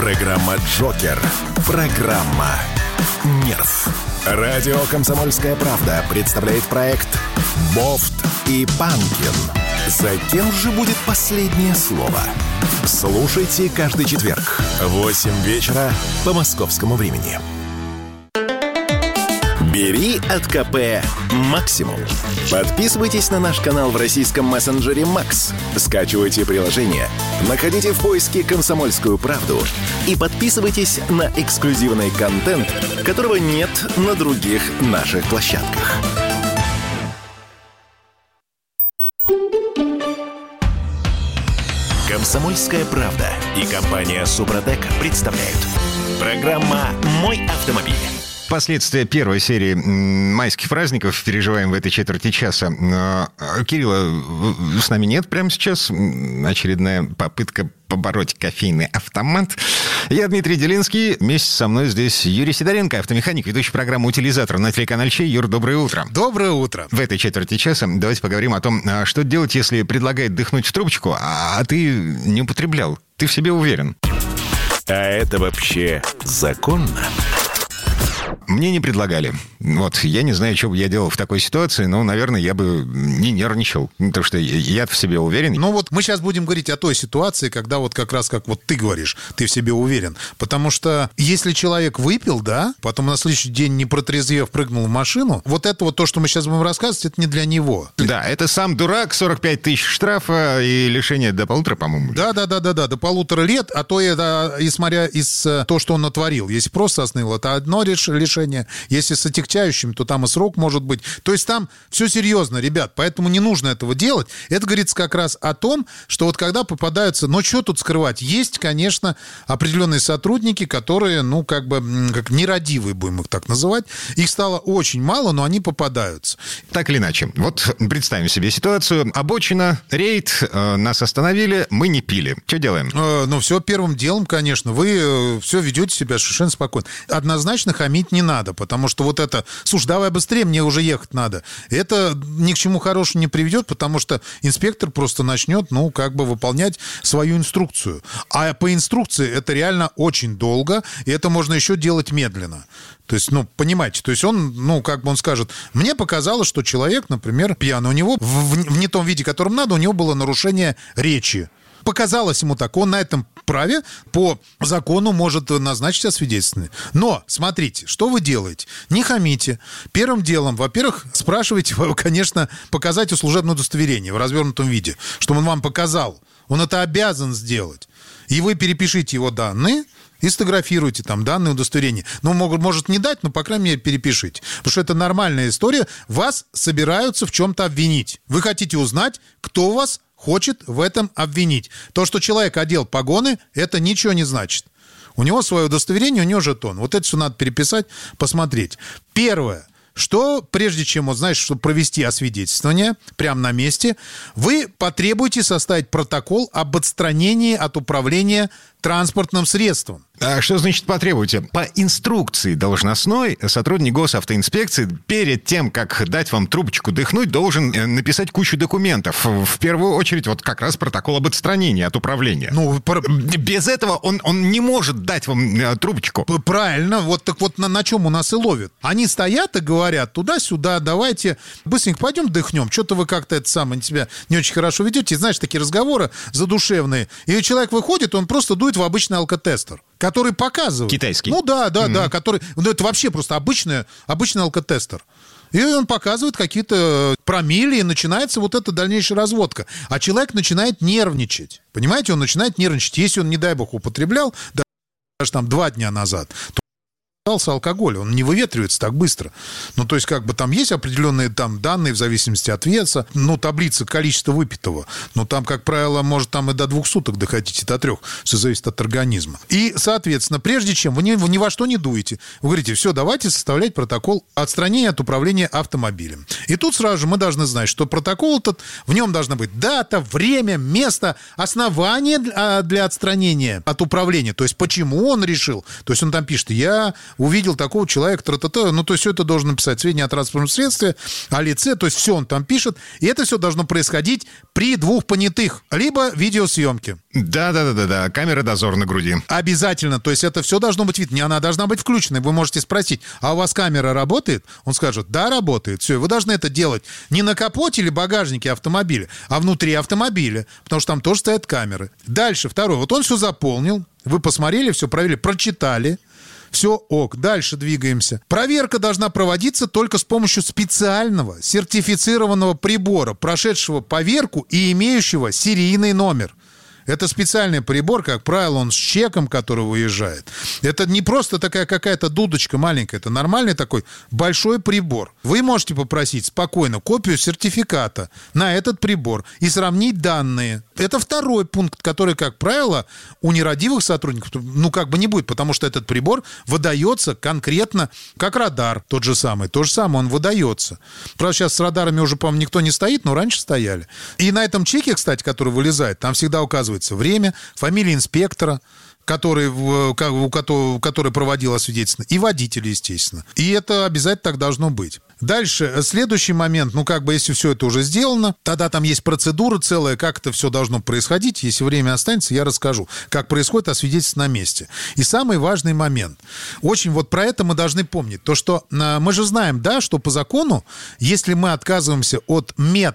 Программа «Джокер». Программа «Нерв». Радио «Комсомольская правда» представляет проект «Бофт и Панкин». За кем же будет последнее слово? Слушайте каждый четверг в 8 вечера по московскому времени. Бери от КП максимум. Подписывайтесь на наш канал в российском мессенджере Макс. Скачивайте приложение, находите в поиске «Комсомольскую правду» и подписывайтесь на эксклюзивный контент, которого нет на других наших площадках. «Комсомольская правда» и компания «Супротек» представляют. Программа «Мой автомобиль». Последствия первой серии майских праздников переживаем в этой четверти часа. Кирилла с нами нет прямо сейчас. Очередная попытка побороть кофейный автомат. Я Дмитрий Делинский. Вместе со мной здесь Юрий Сидоренко, автомеханик, ведущий программы «Утилизатор» на телеканале Чей. Юр, доброе утро. Доброе утро. В этой четверти часа давайте поговорим о том, что делать, если предлагает дыхнуть в трубочку, а ты не употреблял. Ты в себе уверен. А это вообще законно? Мне не предлагали. Вот, я не знаю, что бы я делал в такой ситуации, но, наверное, я бы не нервничал, потому что я в себе уверен. Ну вот мы сейчас будем говорить о той ситуации, когда вот как раз как вот ты говоришь, ты в себе уверен. Потому что если человек выпил, да, потом на следующий день, не протрезвев, прыгнул в машину, вот это вот то, что мы сейчас будем рассказывать, это не для него. Да, это сам дурак, 45 тысяч штрафа и лишение до 1,5, по-моему. Да, до 1,5 лет, а то это, и смотря из то, что он натворил. Если просто остановил, это одно лишение. Если с отягчающим, то там и срок может быть. То есть там все серьезно, ребят, поэтому не нужно этого делать. Это говорится как раз о том, что вот когда попадаются, ну что тут скрывать, есть, конечно, определенные сотрудники, которые, ну как бы, как нерадивые, будем их так называть. Их стало очень мало, но они попадаются. Так или иначе, вот представим себе ситуацию. Обочина, рейд, нас остановили, мы не пили. Что делаем? Ну все первым делом, конечно, вы все ведете себя совершенно спокойно. Однозначно хамить не надо, потому что вот это, слушай, давай быстрее, мне уже ехать надо. Это ни к чему хорошему не приведет, потому что инспектор просто начнет, ну, как бы выполнять свою инструкцию. А по инструкции это реально очень долго, и это можно еще делать медленно. То есть, ну, понимаете, то есть он, ну, как бы он скажет, мне показалось, что человек, например, пьяный, у него в не том виде, которым надо, у него было нарушение речи. Показалось ему так, он на этом праве по закону может назначить освидетельствование. Но, смотрите, что вы делаете? Не хамите. Первым делом, во-первых, спрашивайте, конечно, показать служебное удостоверение в развернутом виде, чтобы он вам показал. Он это обязан сделать. И вы перепишите его данные и сфотографируйте там данные удостоверения. Ну, может не дать, но, по крайней мере, перепишите. Потому что это нормальная история. Вас собираются в чем-то обвинить. Вы хотите узнать, кто вас хочет в этом обвинить. То, что человек одел погоны, это ничего не значит. У него свое удостоверение, у него жетон. Вот это все надо переписать, посмотреть. Первое. Что, прежде чем, вот, знаешь, чтобы провести освидетельствование прямо на месте, вы потребуете составить протокол об отстранении от управления транспортным средством. А что значит потребуете? По инструкции должностной сотрудник госавтоинспекции перед тем, как дать вам трубочку дыхнуть, должен написать кучу документов. В первую очередь, вот как раз протокол об отстранении от управления. Ну, без этого он не может дать вам трубочку. Правильно. Вот так вот на чем у нас и ловят. Они стоят и говорят туда-сюда, давайте быстренько пойдем дыхнем. Что-то вы как-то это самое себя не очень хорошо ведете. Знаешь, такие разговоры задушевные. И человек выходит, он просто дует в обычный алкотестер, который показывает. Китайский. Ну да, который... Ну это вообще просто обычный алкотестер. И он показывает какие-то промилле, и начинается вот эта дальнейшая разводка. А человек начинает нервничать. Понимаете, он начинает нервничать. Если он, не дай бог, употреблял, даже там 2 дня назад, то алкоголь, он не выветривается так быстро. Ну, то есть, как бы там есть определенные там данные в зависимости от веса, ну, таблица количества выпитого. Но там, как правило, может там и до 2 суток доходить, и до 3. Все зависит от организма. И, соответственно, прежде чем вы ни во что не дуете, вы говорите, все, давайте составлять протокол отстранения от управления автомобилем. И тут сразу же мы должны знать, что протокол этот, в нем должна быть дата, время, место, основание для отстранения от управления. То есть, почему он решил. То есть, он там пишет, я увидел такого человека, ну, то есть все это должен написать сведения о транспортном средстве, о лице, то есть все он там пишет, и это все должно происходить при 2 понятых, либо видеосъемке. Да, камера дозор на груди. Обязательно, то есть это все должно быть видно, она должна быть включена. Вы можете спросить, а у вас камера работает? Он скажет, да, работает. Все, вы должны это делать не на капоте или багажнике автомобиля, а внутри автомобиля, потому что там тоже стоят камеры. Дальше, второе, вот он все заполнил, вы посмотрели, все проверили, прочитали. Все ок, дальше двигаемся. Проверка должна проводиться только с помощью специального сертифицированного прибора, прошедшего поверку и имеющего серийный номер. Это специальный прибор, как правило, он с чеком, который выезжает. Это не просто такая какая-то дудочка маленькая, это нормальный такой большой прибор. Вы можете попросить спокойно копию сертификата на этот прибор и сравнить данные. Это второй пункт, который, как правило, у нерадивых сотрудников, не будет, потому что этот прибор выдается конкретно, как радар тот же самый. То же самое он выдается. Правда, сейчас с радарами уже, по-моему, никто не стоит, но раньше стояли. И на этом чеке, кстати, который вылезает, там всегда указывается время, фамилия инспектора, который проводил освидетельствование, и водитель, естественно. И это обязательно так должно быть. Дальше, следующий момент, если все это уже сделано, тогда там есть процедура целая, как это все должно происходить. Если время останется, я расскажу, как происходит освидетельство на месте. И самый важный момент. Очень про это мы должны помнить. То, что мы же знаем, да, что по закону, если мы отказываемся от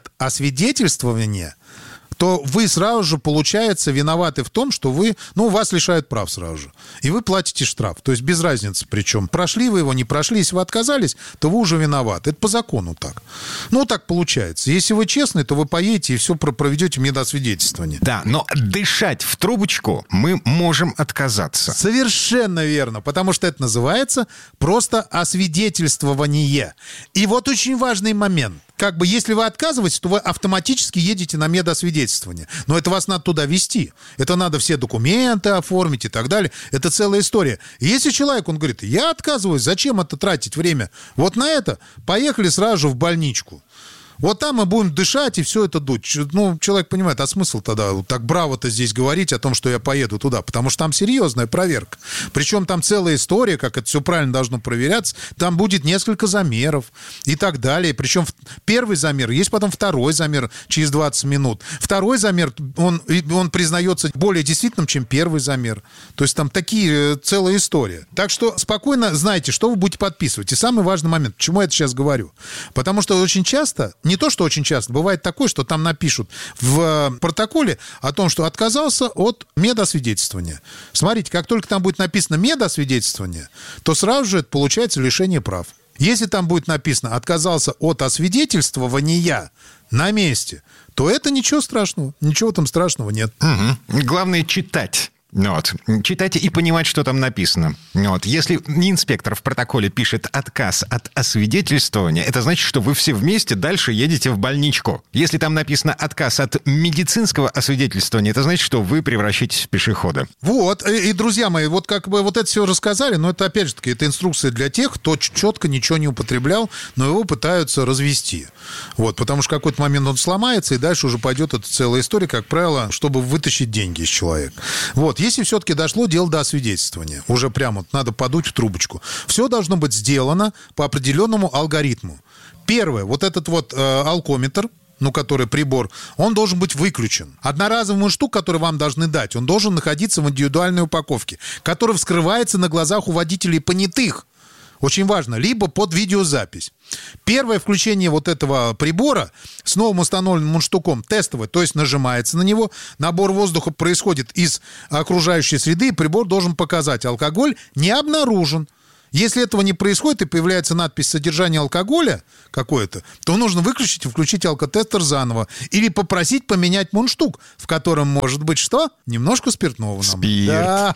медосвидетельствования, то вы сразу же, получается, виноваты в том, что вас лишают прав сразу же. И вы платите штраф. То есть без разницы причем. Прошли вы его, не прошли. Если вы отказались, то вы уже виноваты. Это по закону так. Так получается. Если вы честны, то вы поедете и все проведете медосвидетельствование. Да, но дышать в трубочку мы можем отказаться. Совершенно верно. Потому что это называется просто освидетельствование. И вот очень важный момент. Если вы отказываетесь, то вы автоматически едете на медосвидетельствование. Но это вас надо туда везти. Это надо все документы оформить и так далее. Это целая история. Если человек, он говорит, я отказываюсь, зачем это тратить время? Вот на это поехали сразу же в больничку. Вот там мы будем дышать и все это дуть. Человек понимает, а смысл тогда так браво-то здесь говорить о том, что я поеду туда? Потому что там серьезная проверка. Причем там целая история, как это все правильно должно проверяться. Там будет несколько замеров и так далее. Причем первый замер, есть потом второй замер через 20 минут. Второй замер, он признается более действительным, чем первый замер. То есть там целая история. Так что спокойно знайте, что вы будете подписывать. И самый важный момент, почему я это сейчас говорю. Потому что очень часто... Не то, что очень часто. Бывает такое, что там напишут в протоколе о том, что отказался от медосвидетельствования. Смотрите, как только там будет написано медосвидетельствование, то сразу же это получается лишение прав. Если там будет написано «отказался от освидетельствования на месте», то это ничего страшного. Ничего там страшного нет. Угу. Главное читать. Читайте и понимать, что там написано. Если инспектор в протоколе пишет отказ от освидетельствования, это значит, что вы все вместе дальше едете в больничку. Если там написано отказ от медицинского освидетельствования, это значит, что вы превращаетесь в пешехода. И, друзья мои, это все рассказали, но это, опять же таки, это инструкция для тех, кто четко ничего не употреблял, но его пытаются развести. Потому что в какой-то момент он сломается, и дальше уже пойдет эта целая история, как правило, чтобы вытащить деньги из человека. Если все-таки дошло дело до освидетельствования, уже прямо надо подуть в трубочку, все должно быть сделано по определенному алгоритму. Первое, этот алкометр, который прибор, он должен быть выключен. Одноразовый мундштук, который вам должны дать, он должен находиться в индивидуальной упаковке, которая вскрывается на глазах у водителей понятых. Очень важно, либо под видеозапись. Первое включение этого прибора с новым установленным мундштуком тестовое, то есть нажимается на него, набор воздуха происходит из окружающей среды, и прибор должен показать: алкоголь не обнаружен. Если этого не происходит и появляется надпись «содержание алкоголя» какое-то, то нужно выключить и включить алкотестер заново. Или попросить поменять мундштук, в котором может быть что? Немножко спиртного. Спирт.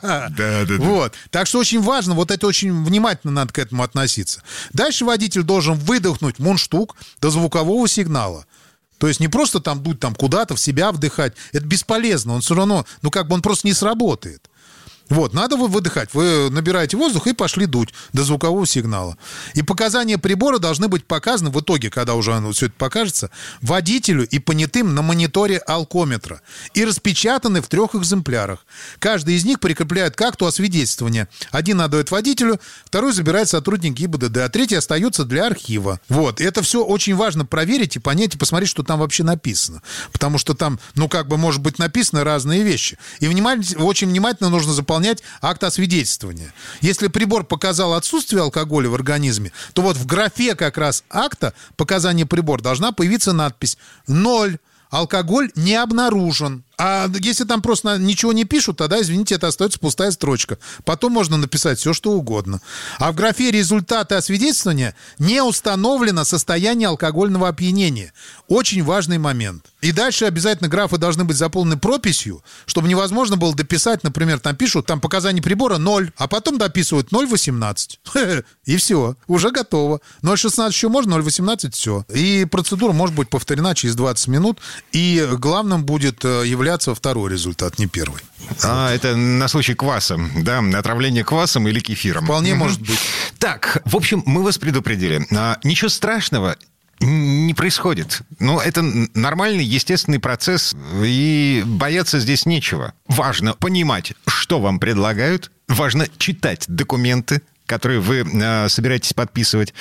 Да. Так что очень важно, это очень внимательно надо к этому относиться. Дальше водитель должен выдохнуть мундштук до звукового сигнала. То есть не просто дуть куда-то, в себя вдыхать. Это бесполезно. Он все равно, он просто не сработает. Вот, надо выдыхать. Вы набираете воздух и пошли дуть до звукового сигнала. И показания прибора должны быть показаны в итоге, когда уже все это покажется, водителю и понятым на мониторе алкометра. И распечатаны в 3 экземплярах. Каждый из них прикрепляет к акту освидетельствования. Один отдает водителю, второй забирает сотрудник ГИБДД, а третий остается для архива. Вот. И это все очень важно проверить и понять, и посмотреть, что там вообще написано. Потому что там, может быть написаны разные вещи. И очень внимательно нужно заполнять акт освидетельствования. Если прибор показал отсутствие алкоголя в организме, то вот в графе как раз акта показания прибора должна появиться надпись «0». Алкоголь не обнаружен. А если там просто ничего не пишут, тогда, извините, это остается пустая строчка. Потом можно написать все, что угодно. А в графе «Результаты освидетельствования» не установлено состояние алкогольного опьянения. Очень важный момент. И дальше обязательно графы должны быть заполнены прописью, чтобы невозможно было дописать, например, там пишут, там показания прибора 0, а потом дописывают 0,18. И все, уже готово. 0,16 еще можно, 0,18 все. И процедура может быть повторена через 20 минут. И главным будет являться второй результат, не первый. Это на случай кваса, да? Отравление квасом или кефиром. Вполне может быть. Так, в общем, мы вас предупредили. Ничего страшного не происходит. Это нормальный, естественный процесс, и бояться здесь нечего. Важно понимать, что вам предлагают. Важно читать документы, которые вы собираетесь подписывать.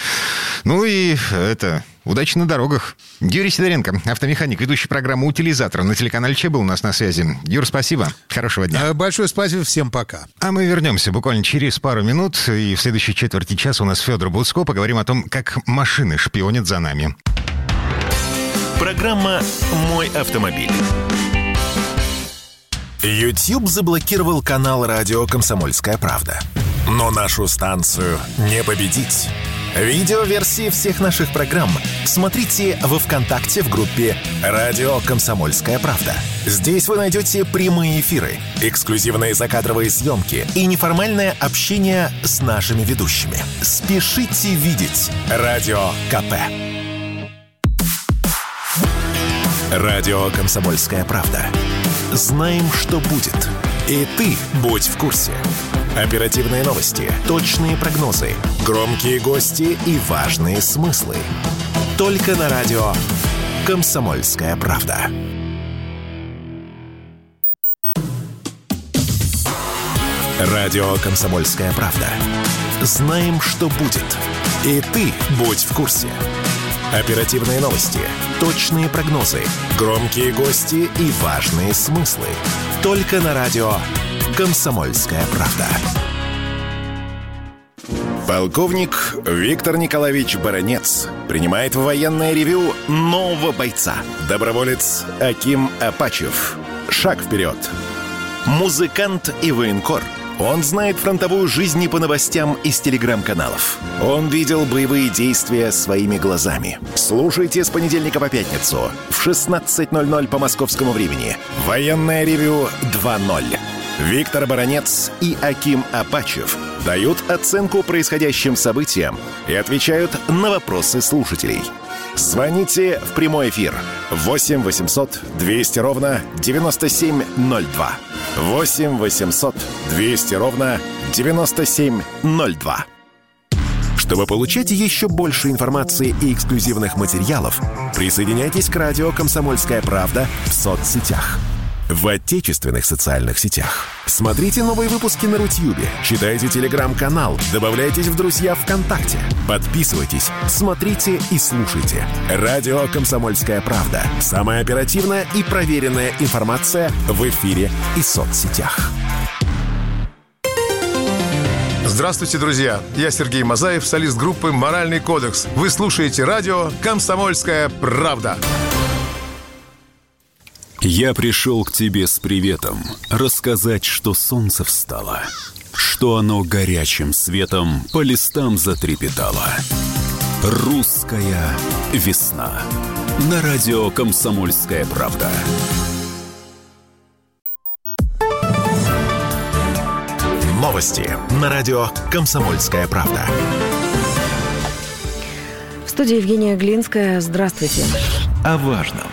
Удачи на дорогах. Юрий Сидоренко, автомеханик, ведущий программы «Утилизатор» на телеканале ЧЕ был у нас на связи. Юр, спасибо. Хорошего дня. Большое спасибо. Всем пока. А мы вернемся буквально через пару минут. И в следующей четверти часа у нас Федор Буцко. Поговорим о том, как машины шпионят за нами. Программа «Мой автомобиль». YouTube заблокировал канал радио «Комсомольская правда». Но нашу станцию не победить. Видеоверсии всех наших программ смотрите во ВКонтакте в группе «Радио Комсомольская правда». Здесь вы найдете прямые эфиры, эксклюзивные закадровые съемки и неформальное общение с нашими ведущими. Спешите видеть Радио КП. Радио «Комсомольская правда». Знаем, что будет. И ты будь в курсе. Оперативные новости, точные прогнозы, громкие гости и важные смыслы. Только на радио «Комсомольская правда». Радио «Комсомольская правда». Знаем, что будет. И ты будь в курсе. Оперативные новости, точные прогнозы, громкие гости и важные смыслы. Только на радио «Комсомольская правда». Полковник Виктор Николаевич Баранец принимает в военное ревью нового бойца. Доброволец Аким Апачев. Шаг вперед. Музыкант и военкор. Он знает фронтовую жизнь не по новостям из телеграм-каналов. Он видел боевые действия своими глазами. Слушайте с понедельника по пятницу в 16:00 по московскому времени. Военное ревью 2.0. Виктор Баранец и Аким Апачев дают оценку происходящим событиям и отвечают на вопросы слушателей. Звоните в прямой эфир 8 800 200 ровно 9702. 8 800 200 ровно 9702. Чтобы получать еще больше информации и эксклюзивных материалов, присоединяйтесь к радио «Комсомольская правда» в соцсетях. В отечественных социальных сетях. Смотрите новые выпуски на Рутьюбе, читайте телеграм-канал, добавляйтесь в друзья ВКонтакте, подписывайтесь, смотрите и слушайте. Радио «Комсомольская правда». Самая оперативная и проверенная информация в эфире и соцсетях. Здравствуйте, друзья! Я Сергей Мазаев, солист группы «Моральный кодекс». Вы слушаете радио «Комсомольская правда». Я пришел к тебе с приветом, рассказать, что солнце встало, что оно горячим светом по листам затрепетало. Русская весна. На радио «Комсомольская правда». Новости на радио «Комсомольская правда». В студии Евгения Глинская. Здравствуйте. О важном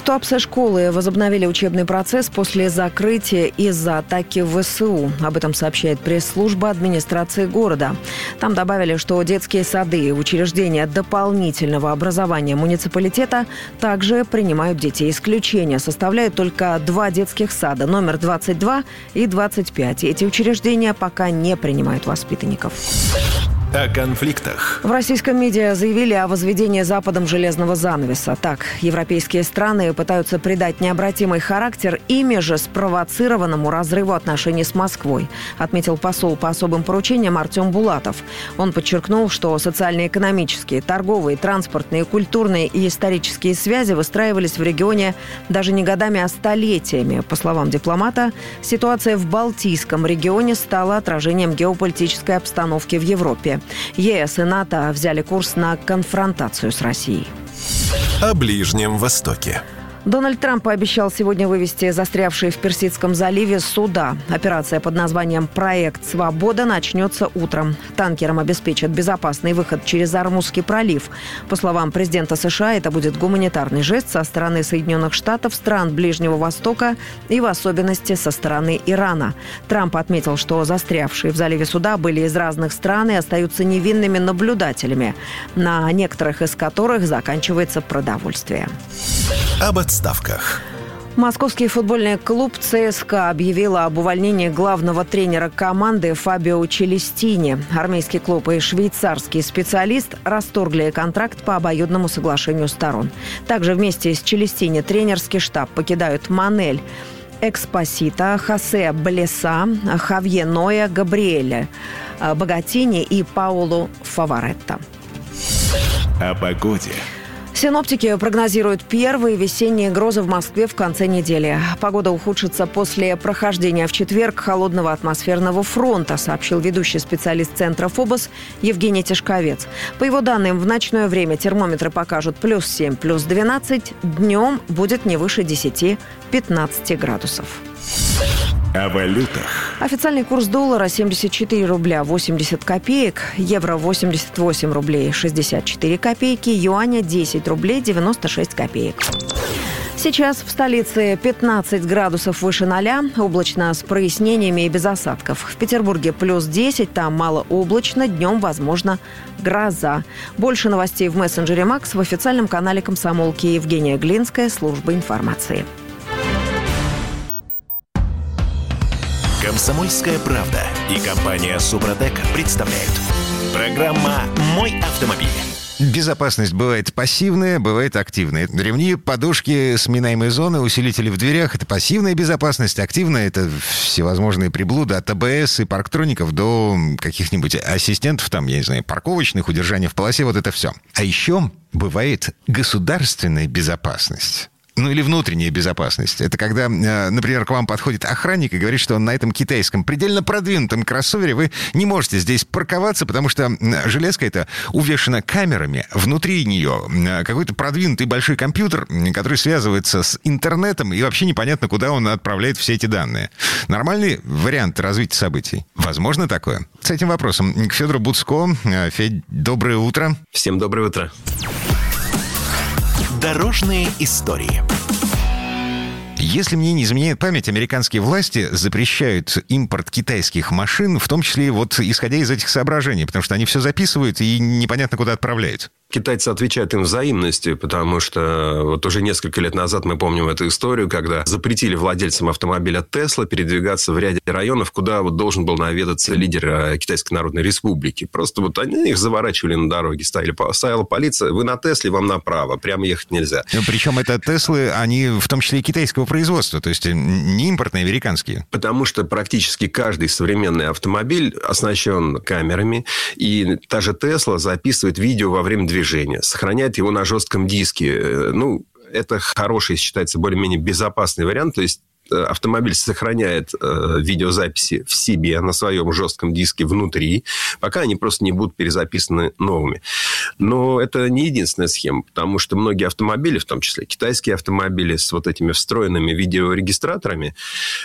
В Туапсе школы возобновили учебный процесс после закрытия из-за атаки в ВСУ. Об этом сообщает пресс-служба администрации города. Там добавили, что детские сады и учреждения дополнительного образования муниципалитета также принимают детей. Исключения составляют только 2 детских сада, номер 22 и 25. Эти учреждения пока не принимают воспитанников. О конфликтах. В российском медиа заявили о возведении Западом железного занавеса. Так, европейские страны пытаются придать необратимый характер ими же спровоцированному разрыву отношений с Москвой, отметил посол по особым поручениям Артем Булатов. Он подчеркнул, что социально-экономические, торговые, транспортные, культурные и исторические связи выстраивались в регионе даже не годами, а столетиями. По словам дипломата, ситуация в Балтийском регионе стала отражением геополитической обстановки в Европе. ЕС и НАТО взяли курс на конфронтацию с Россией. О Ближнем Востоке. Дональд Трамп пообещал сегодня вывести застрявшие в Персидском заливе суда. Операция под названием «Проект Свобода» начнется утром. Танкерам обеспечат безопасный выход через Ормузский пролив. По словам президента США, это будет гуманитарный жест со стороны Соединенных Штатов, стран Ближнего Востока и в особенности со стороны Ирана. Трамп отметил, что застрявшие в заливе суда были из разных стран и остаются невинными наблюдателями, на некоторых из которых заканчивается продовольствие. Об отставках. Московский футбольный клуб ЦСКА объявил об увольнении главного тренера команды Фабио Челестини. Армейский клуб и швейцарский специалист расторгли контракт по обоюдному соглашению сторон. Также вместе с Челестини тренерский штаб покидают Манель Экспосита, Хосе Блеса, Хавье Ноя, Габриэля Богатини и Паулу Фаваретто. О погоде. Синоптики прогнозируют первые весенние грозы в Москве в конце недели. Погода ухудшится после прохождения в четверг холодного атмосферного фронта, сообщил ведущий специалист Центра ФОБОС Евгений Тишковец. По его данным, в ночное время термометры покажут +7, +12. Днем будет не выше 10-15 градусов. О валютах. Официальный курс доллара 74 рубля 80 копеек, евро 88 рублей 64 копейки, юаня 10 рублей 96 копеек. Сейчас в столице 15 градусов выше 0, облачно с прояснениями и без осадков. В Петербурге +10, там малооблачно, днем возможно гроза. Больше новостей в мессенджере «Макс» в официальном канале «Комсомолки». Евгения Глинская, служба информации. «Комсомольская правда» и компания «Супротек» представляют. Программа «Мой автомобиль». Безопасность бывает пассивная, бывает активная. Ремни, подушки, сминаемые зоны, усилители в дверях — это пассивная безопасность. Активная — это всевозможные приблуды от АБС и парктроников до каких-нибудь ассистентов, там, я не знаю, парковочных, удержания в полосе, вот это все. А еще бывает государственная безопасность. Ну, или внутренняя безопасность. Это когда, например, к вам подходит охранник и говорит, что на этом китайском, предельно продвинутом кроссовере вы не можете здесь парковаться, потому что железка эта увешана камерами. Внутри нее какой-то продвинутый большой компьютер, который связывается с интернетом, и вообще непонятно, куда он отправляет все эти данные. Нормальный вариант развития событий? Возможно такое? С этим вопросом к Федору Буцко. Федь, доброе утро. Всем доброе утро. Дорожные истории. Если мне не изменяет память, американские власти запрещают импорт китайских машин, в том числе вот исходя из этих соображений, потому что они все записывают и непонятно куда отправляют. Китайцы отвечают им взаимностью, потому что вот уже несколько лет назад мы помним эту историю, когда запретили владельцам автомобиля Tesla передвигаться в ряде районов, куда вот должен был наведаться лидер Китайской Народной Республики. Просто вот они их заворачивали на дороге, стояла полиция, вы на Тесле, вам направо, прямо ехать нельзя. Причем это Теслы, они в том числе и китайского производства, то есть не импортные, американские. Потому что практически каждый современный автомобиль оснащен камерами, и та же Tesla записывает видео во время движения, сохраняет его на жестком диске. Ну, это хороший, считается, более-менее безопасный вариант. То есть автомобиль сохраняет видеозаписи в себе, на своем жестком диске внутри, пока они просто не будут перезаписаны новыми. Но это не единственная схема, потому что многие автомобили, в том числе китайские автомобили с вот этими встроенными видеорегистраторами,